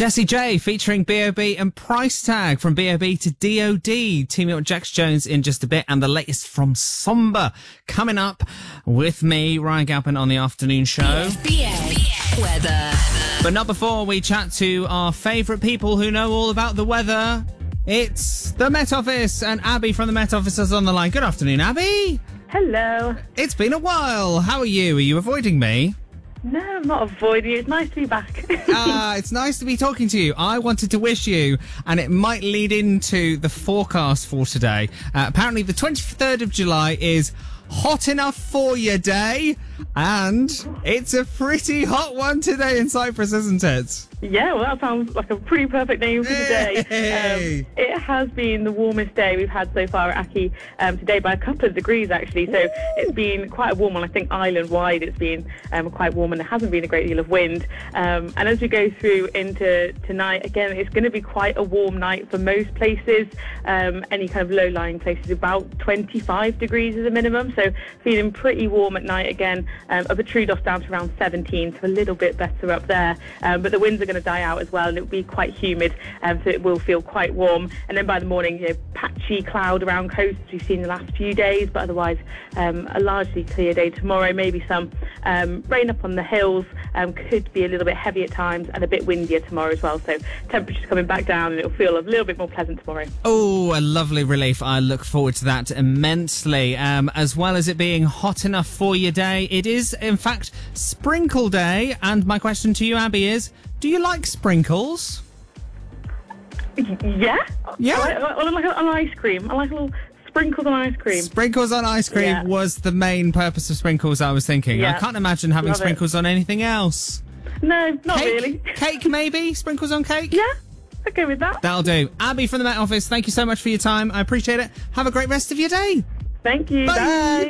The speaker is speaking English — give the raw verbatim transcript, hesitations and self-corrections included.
Jessie J featuring B O B and Price Tag from B O B to D O D. Teaming up with Jax Jones in just a bit. And the latest from Somber coming up with me, Ryan Galpin, on the afternoon show. B A weather. But not before we chat to our favourite people who know all about the weather. It's the Met Office, and Abby from the Met Office is on the line. Good afternoon, Abby. Hello. It's been a while. How are you? Are you avoiding me? No, I'm not avoiding you. It's nice to be back. Ah, it's nice to be talking to you. I wanted to wish you, and it might lead into the forecast for today. Uh, apparently, the twenty-third of July is Hot Enough For You Day, and it's a pretty hot one today in Cyprus, isn't it? Yeah, well, that sounds like a pretty perfect name for the day. Hey. Um, it has been the warmest day we've had so far at Aki um, today by a couple of degrees, actually. So it's been quite a warm one. I think island-wide it's been um, quite warm, and there hasn't been a great deal of wind. Um, and as we go through into tonight, again, it's going to be quite a warm night for most places. Um, any kind of low-lying places, about twenty-five degrees is a minimum. So feeling pretty warm at night again. Um, up at Troodos down to around seventeen, so a little bit better up there. Um, but the winds are going to die out as well, and it will be quite humid, um, so it will feel quite warm. And then by the morning, you know, patchy cloud around coast as we've seen the last few days, but otherwise um, a largely clear day tomorrow. Maybe some um, rain up on the hills, um, could be a little bit heavy at times, and a bit windier tomorrow as well. So temperatures coming back down, and it will feel a little bit more pleasant tomorrow. Oh, a lovely relief. I look forward to that immensely. Um, as well as it being hot enough for your day, it is, in fact, Sprinkle Day. And my question to you, Abby, is, do you like sprinkles? Yeah? Yeah? I like, I like an ice cream. I like a little sprinkles on ice cream. Sprinkles on ice cream Yeah. was the main purpose of sprinkles, I was thinking. Yeah. I can't imagine having Love it. sprinkles on anything else. No, not Cake? really. Cake, maybe? Sprinkles on cake? Yeah, I'll go with that. That'll do. Abby from the Met Office, thank you so much for your time. I appreciate it. Have a great rest of your day. Thank you. Bye. Bye.